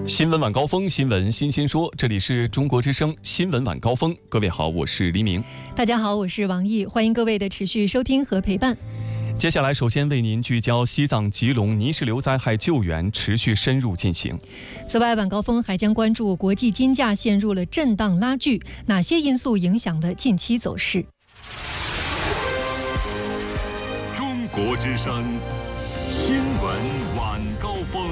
新闻晚高峰，新闻新鲜说，这里是中国之声新闻晚高峰。各位好，我是黎明。 大家好，我是王毅，欢迎各位的持续收听和陪伴。 接下来首先为您聚焦西藏吉隆泥石流灾害救援持续深入进行。 此外，晚高峰还将关注国际金价陷入了震荡拉锯，哪些因素影响了近期走势？ 中国之声新闻晚高峰。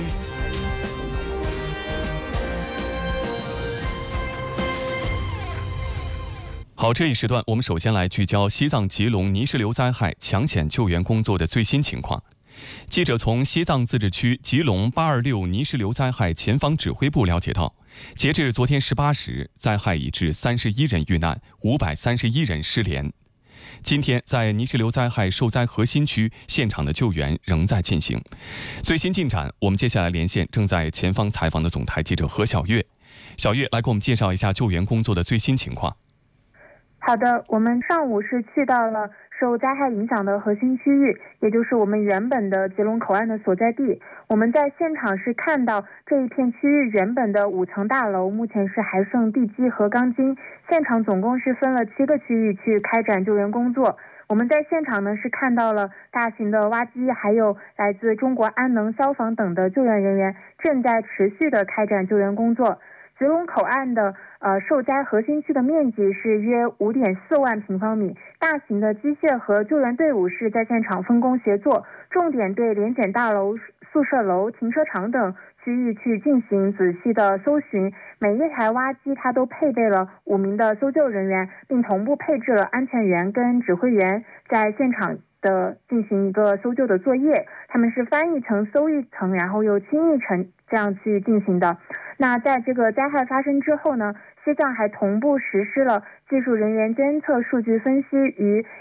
好，这一时段我们首先来聚焦西藏吉隆泥石流灾害抢险救援工作的最新情况。记者从西藏自治区吉隆826泥石流灾害前方指挥部了解到，截至昨天18时，灾害已致31人遇难，531人失联。今天在泥石流灾害受灾核心区现场的救援仍在进行。最新进展，我们接下来连线正在前方采访的总台记者何小月。小月来给我们介绍一下救援工作的最新情况。 好的，我们上午是去到了受灾害影响的核心区域，也就是我们原本的吉隆口岸的所在地。我们在现场是看到这一片区域原本的5层大楼，目前是还剩地基和钢筋。现场总共是分了7个区域去开展救援工作。我们在现场呢是看到了大型的挖机，还有来自中国安能、消防等的救援人员正在持续的开展救援工作。吉隆口岸的受灾核心区的面积是约5.4万平方米，大型的机械和救援队伍是在现场分工协作，重点对联检大楼、宿舍楼、停车场等区域去进行仔细的搜寻。每一台挖机它都配备了5名的搜救人员，并同步配置了安全员跟指挥员，在现场的进行一个搜救的作业。他们是翻一层搜一层，然后又清一层，这样去进行的。那在这个灾害发生之后呢，西藏还同步实施了技术人员监测、数据分析与